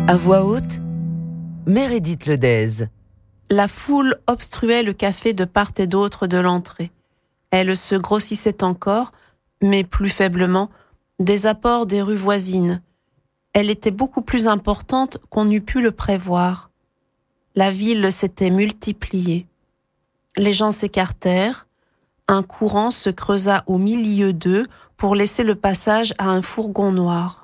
À voix haute, Meredith Ledez. La foule obstruait le café de part et d'autre de l'entrée. Elle se grossissait encore, mais plus faiblement, des apports des rues voisines. Elle était beaucoup plus importante qu'on eût pu le prévoir. La ville s'était multipliée. Les gens s'écartèrent. Un courant se creusa au milieu d'eux pour laisser le passage à un fourgon noir.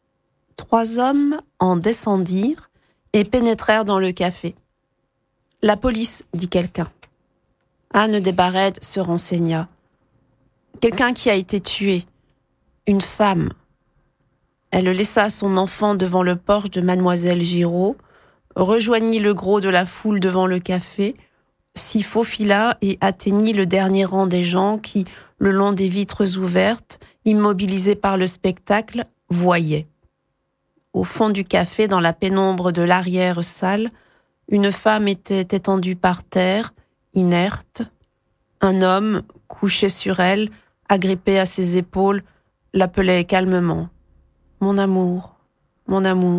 3 hommes en descendirent et pénétrèrent dans le café. « La police », dit quelqu'un. Anne Desbarèdes se renseigna. Quelqu'un qui a été tué. Une femme. Elle laissa son enfant devant le porche de mademoiselle Giraud, rejoignit le gros de la foule devant le café, s'y faufila et atteignit le dernier rang des gens qui, le long des vitres ouvertes, immobilisés par le spectacle, voyaient. Au fond du café, dans la pénombre de l'arrière-salle, une femme était étendue par terre, inerte. Un homme, couché sur elle, agrippé à ses épaules, l'appelait calmement. « Mon amour, mon amour ».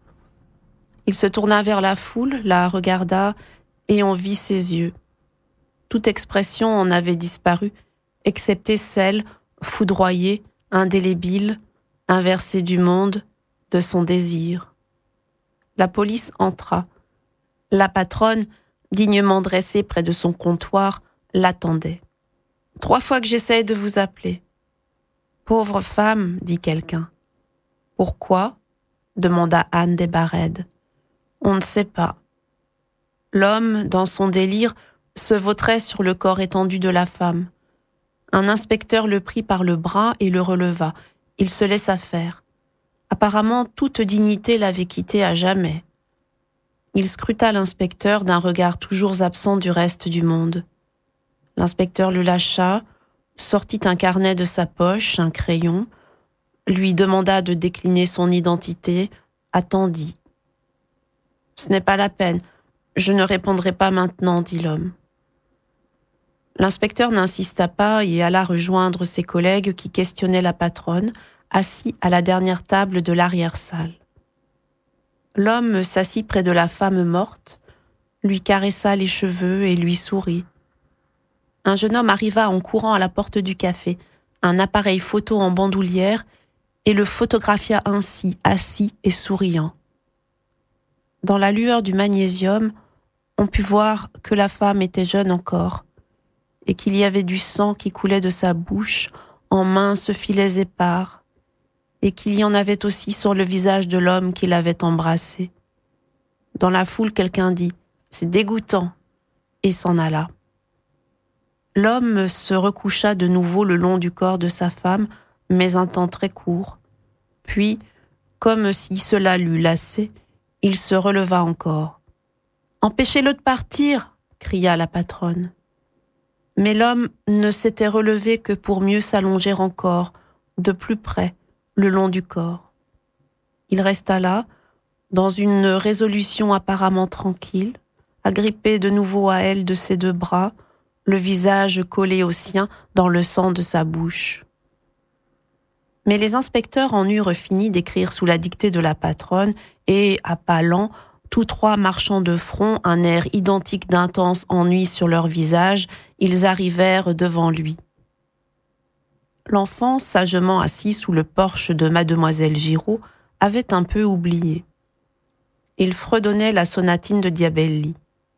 Il se tourna vers la foule, la regarda, et on vit ses yeux. Toute expression en avait disparu, excepté celle, foudroyée, indélébile, inversée du monde, de son désir. La police entra. La patronne, dignement dressée près de son comptoir, l'attendait. « 3 fois que j'essaye de vous appeler. »« Pauvre femme, » dit quelqu'un. « Pourquoi ?» demanda Anne Desbarèdes. « On ne sait pas. » L'homme, dans son délire, se vautrait sur le corps étendu de la femme. Un inspecteur le prit par le bras et le releva. Il se laissa faire. Apparemment, toute dignité l'avait quitté à jamais. Il scruta l'inspecteur d'un regard toujours absent du reste du monde. L'inspecteur le lâcha, sortit un carnet de sa poche, un crayon, lui demanda de décliner son identité, attendit. « Ce n'est pas la peine, je ne répondrai pas maintenant, » dit l'homme. L'inspecteur n'insista pas et alla rejoindre ses collègues qui questionnaient la patronne, assis à la dernière table de l'arrière-salle. L'homme s'assit près de la femme morte, lui caressa les cheveux et lui sourit. Un jeune homme arriva en courant à la porte du café, un appareil photo en bandoulière, et le photographia ainsi, assis et souriant. Dans la lueur du magnésium, on put voir que la femme était jeune encore, et qu'il y avait du sang qui coulait de sa bouche en minces filets épars, et qu'il y en avait aussi sur le visage de l'homme qui l'avait embrassé. Dans la foule, quelqu'un dit « C'est dégoûtant » et s'en alla. L'homme se recoucha de nouveau le long du corps de sa femme, mais un temps très court. Puis, comme si cela l'eût lassé, il se releva encore. « Empêchez-le de partir !» cria la patronne. Mais l'homme ne s'était relevé que pour mieux s'allonger encore, de plus près, le long du corps. Il resta là, dans une résolution apparemment tranquille, agrippé de nouveau à elle de ses 2 bras, le visage collé au sien dans le sang de sa bouche. Mais les inspecteurs en eurent fini d'écrire sous la dictée de la patronne et, à pas lents, tous 3 marchant de front, un air identique d'intense ennui sur leur visage, ils arrivèrent devant lui. L'enfant, sagement assis sous le porche de mademoiselle Giraud, avait un peu oublié. Il fredonnait la sonatine de Diabelli.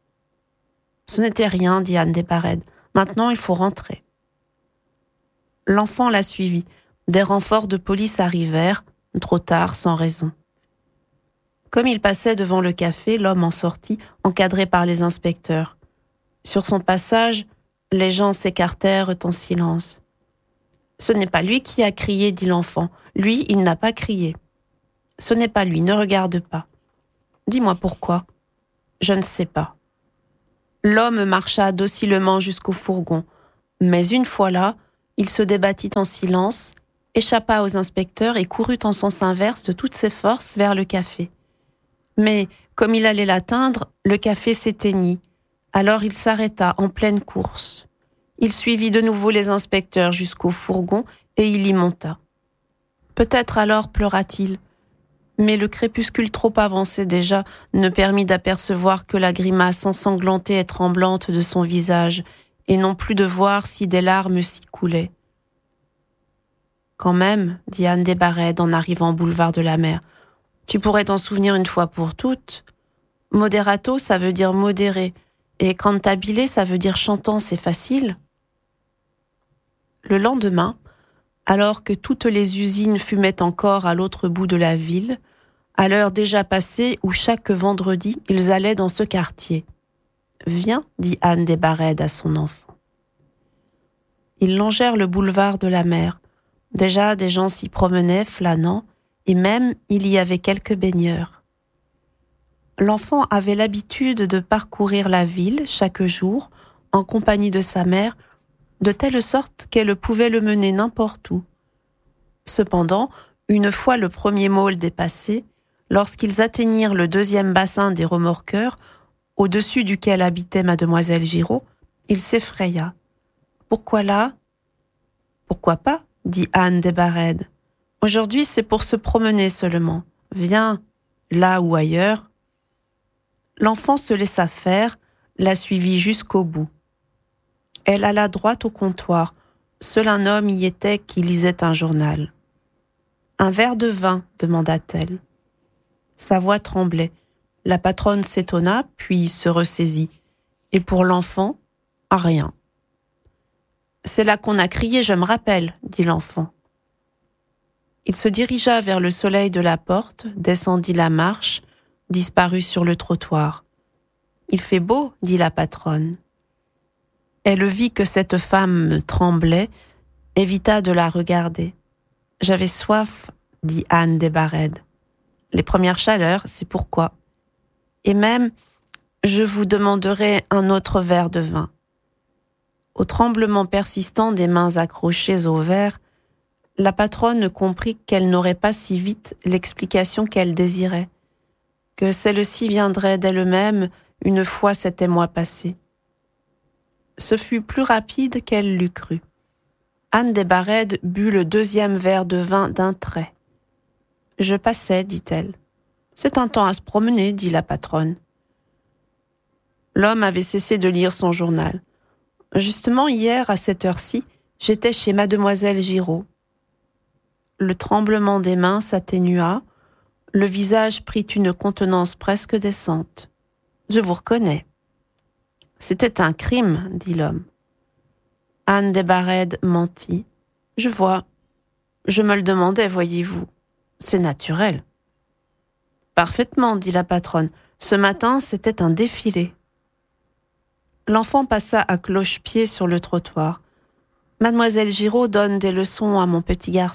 « Ce n'était rien, » dit Anne Desbarèdes. « Maintenant, il faut rentrer. » L'enfant la suivit. Des renforts de police arrivèrent, trop tard, sans raison. Comme il passait devant le café, l'homme en sortit, encadré par les inspecteurs. Sur son passage, les gens s'écartèrent en silence. « Ce n'est pas lui qui a crié, » dit l'enfant. « Lui, il n'a pas crié. »« Ce n'est pas lui, ne regarde pas. »« Dis-moi pourquoi. »« Je ne sais pas. » L'homme marcha docilement jusqu'au fourgon, mais une fois là, il se débattit en silence, échappa aux inspecteurs et courut en sens inverse de toutes ses forces vers le café. Mais, comme il allait l'atteindre, le café s'éteignit. Alors il s'arrêta en pleine course. Il suivit de nouveau les inspecteurs jusqu'au fourgon et il y monta. Peut-être alors pleura-t-il. Mais le crépuscule trop avancé déjà ne permit d'apercevoir que la grimace ensanglantée et tremblante de son visage, et non plus de voir si des larmes s'y coulaient. Quand même, dit Anne Desbarèdes en arrivant au boulevard de la Mer, tu pourrais t'en souvenir une fois pour toutes. Moderato, ça veut dire modéré, et cantabile, ça veut dire chantant, c'est facile. Le lendemain, alors que toutes les usines fumaient encore à l'autre bout de la ville, à l'heure déjà passée où chaque vendredi ils allaient dans ce quartier. « Viens, dit Anne Desbarèdes à son enfant. Ils longèrent le boulevard de la Mer. Déjà des gens s'y promenaient, flânant, et même il y avait quelques baigneurs. L'enfant avait l'habitude de parcourir la ville chaque jour en compagnie de sa mère, de telle sorte qu'elle pouvait le mener n'importe où. Cependant, une fois le premier môle dépassé, lorsqu'ils atteignirent le deuxième bassin des remorqueurs, au-dessus duquel habitait mademoiselle Giraud, il s'effraya. « Pourquoi là ?»« Pourquoi pas ?» dit Anne Desbarèdes. « Aujourd'hui, c'est pour se promener seulement. Viens, là ou ailleurs. » L'enfant se laissa faire, la suivit jusqu'au bout. Elle alla droit au comptoir. Seul un homme y était qui lisait un journal. « Un verre de vin » demanda-t-elle. Sa voix tremblait. La patronne s'étonna, puis se ressaisit. Et pour l'enfant, rien. « C'est là qu'on a crié, je me rappelle, » dit l'enfant. Il se dirigea vers le soleil de la porte, descendit la marche, disparut sur le trottoir. « Il fait beau, » dit la patronne. Elle vit que cette femme tremblait, évita de la regarder. « J'avais soif, » dit Anne Desbarèdes. « Les premières chaleurs, c'est pourquoi. Et même, je vous demanderai un autre verre de vin. » Au tremblement persistant des mains accrochées au verre, la patronne comprit qu'elle n'aurait pas si vite l'explication qu'elle désirait, que celle-ci viendrait d'elle-même une fois cet émoi passé. Ce fut plus rapide qu'elle l'eût cru. Anne Desbarèdes but le deuxième verre de vin d'un trait. « Je passais, dit-elle. « C'est un temps à se promener, dit la patronne. » L'homme avait cessé de lire son journal. « Justement, hier, à cette heure-ci, j'étais chez mademoiselle Giraud. » Le tremblement des mains s'atténua, le visage prit une contenance presque décente. « Je vous reconnais. »« C'était un crime, dit l'homme. » Anne Desbarèdes mentit. « Je vois. Je me le demandais, voyez-vous. C'est naturel. »« Parfaitement, dit la patronne. Ce matin, c'était un défilé. » L'enfant passa à cloche-pied sur le trottoir. « Mademoiselle Giraud donne des leçons à mon petit garçon. »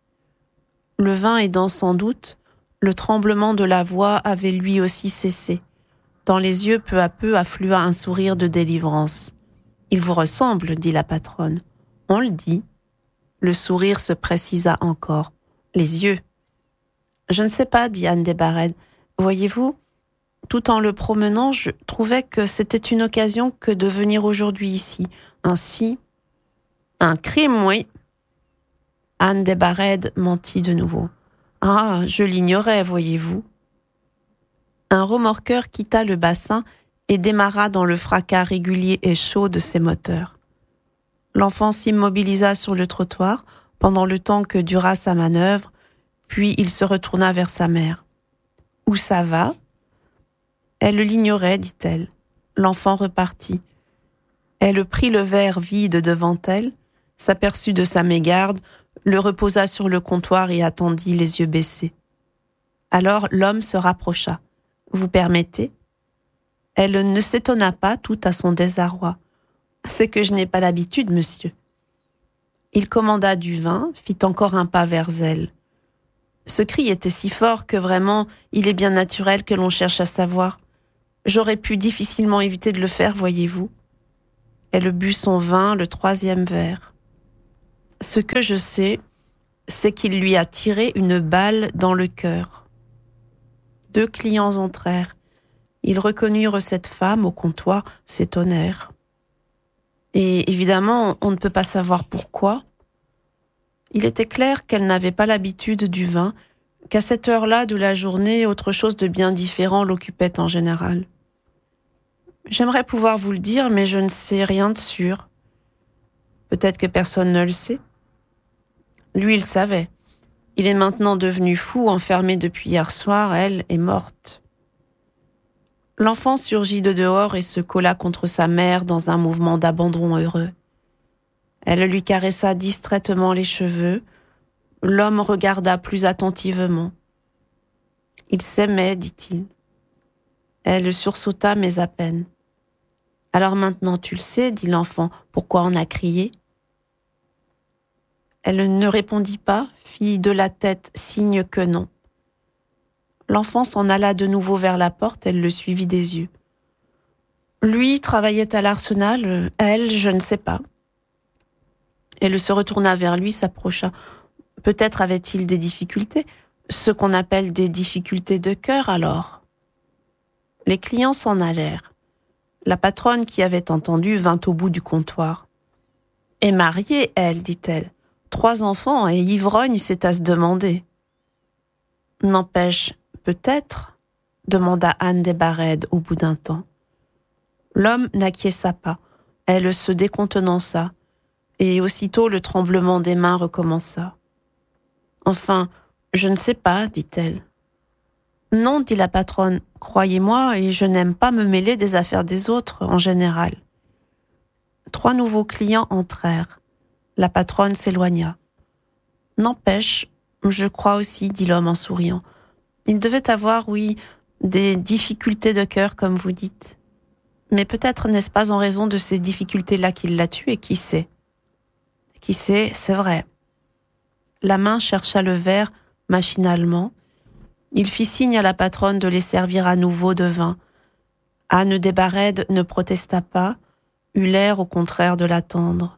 Le vin aidant sans doute, le tremblement de la voix avait lui aussi cessé. Dans les yeux, peu à peu, afflua un sourire de délivrance. « Il vous ressemble, dit la patronne. »« On le dit. » Le sourire se précisa encore. « Les yeux. »« Je ne sais pas, dit Anne Desbarèdes. Voyez-vous, tout en le promenant, je trouvais que c'était une occasion que de venir aujourd'hui ici. Ainsi... »« Un crime, oui. » Anne Desbarèdes mentit de nouveau. « Ah, je l'ignorais, voyez-vous. » Un remorqueur quitta le bassin et démarra dans le fracas régulier et chaud de ses moteurs. L'enfant s'immobilisa sur le trottoir pendant le temps que dura sa manœuvre, puis il se retourna vers sa mère. « Où ça va ?» Elle l'ignorait, dit-elle. L'enfant repartit. Elle prit le verre vide devant elle, s'aperçut de sa mégarde, le reposa sur le comptoir et attendit les yeux baissés. Alors l'homme se rapprocha. « Vous permettez ?» Elle ne s'étonna pas, tout à son désarroi. « C'est que je n'ai pas l'habitude, monsieur. » Il commanda du vin, fit encore un pas vers elle. Ce cri était si fort que vraiment, il est bien naturel que l'on cherche à savoir. J'aurais pu difficilement éviter de le faire, voyez-vous. Elle but son vin, le troisième verre. Ce que je sais, c'est qu'il lui a tiré une balle dans le cœur. 2 clients entrèrent. Ils reconnurent cette femme au comptoir, s'étonnèrent. Et évidemment, on ne peut pas savoir pourquoi. Il était clair qu'elle n'avait pas l'habitude du vin, qu'à cette heure-là de la journée, autre chose de bien différent l'occupait en général. J'aimerais pouvoir vous le dire, mais je ne sais rien de sûr. Peut-être que personne ne le sait. Lui, il savait. Il est maintenant devenu fou, enfermé depuis hier soir, elle est morte. L'enfant surgit de dehors et se colla contre sa mère dans un mouvement d'abandon heureux. Elle lui caressa distraitement les cheveux. L'homme regarda plus attentivement. « Il s'aimait, dit-il. » Elle sursauta, mais à peine. « Alors maintenant, tu le sais, dit l'enfant, pourquoi on a crié ?» Elle ne répondit pas, fit de la tête signe que non. L'enfant s'en alla de nouveau vers la porte, elle le suivit des yeux. Lui travaillait à l'Arsenal, elle, je ne sais pas. Elle se retourna vers lui, s'approcha. Peut-être avait-il des difficultés, ce qu'on appelle des difficultés de cœur alors. Les clients s'en allèrent. La patronne qui avait entendu vint au bout du comptoir. « Est mariée, elle, dit-elle. 3 enfants et ivrogne, c'est à se demander. » « N'empêche, peut-être, demanda Anne Desbarèdes au bout d'un temps. L'homme n'acquiesça pas. Elle se décontenança. Et aussitôt le tremblement des mains recommença. « Enfin, je ne sais pas, dit-elle. »« Non, dit la patronne, croyez-moi, et je n'aime pas me mêler des affaires des autres, en général. » 3 nouveaux clients entrèrent. La patronne s'éloigna. « N'empêche, je crois aussi, dit l'homme en souriant. Il devait avoir, oui, des difficultés de cœur, comme vous dites. Mais peut-être n'est-ce pas en raison de ces difficultés-là qu'il l'a tué, qui sait. Qui sait, c'est vrai. » La main chercha le verre machinalement. Il fit signe à la patronne de les servir à nouveau de vin. Anne Desbarèdes ne protesta pas, eut l'air au contraire de l'attendre.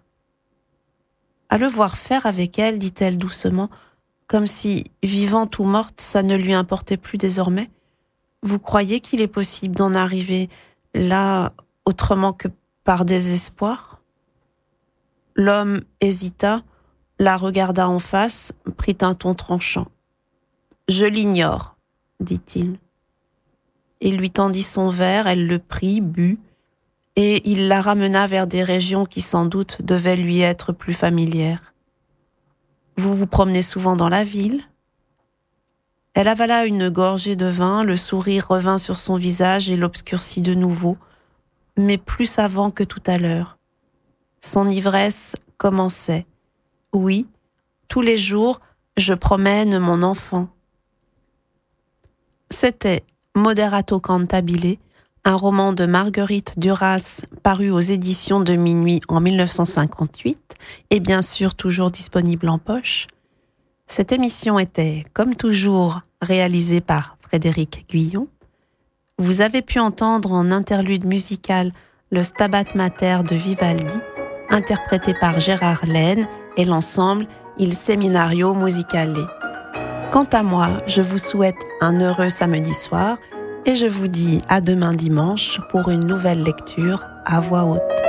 À le voir faire avec elle, dit-elle doucement, comme si, vivante ou morte, ça ne lui importait plus désormais. Vous croyez qu'il est possible d'en arriver là autrement que par désespoir ? L'homme hésita, la regarda en face, prit un ton tranchant. « Je l'ignore, dit-il. » Il lui tendit son verre, elle le prit, but, et il la ramena vers des régions qui sans doute devaient lui être plus familières. « Vous vous promenez souvent dans la ville ?» Elle avala une gorgée de vin, le sourire revint sur son visage et l'obscurcit de nouveau, mais plus savant que tout à l'heure. Son ivresse commençait. « Oui, tous les jours, je promène mon enfant. » C'était Moderato Cantabile, un roman de Marguerite Duras paru aux éditions de Minuit en 1958 et bien sûr toujours disponible en poche. Cette émission était, comme toujours, réalisée par Frédéric Guyon. Vous avez pu entendre en interlude musical le Stabat Mater de Vivaldi, interprété par Gérard Laine et l'ensemble Il Seminario Musicale. Quant à moi, je vous souhaite un heureux samedi soir et je vous dis à demain dimanche pour une nouvelle lecture à voix haute.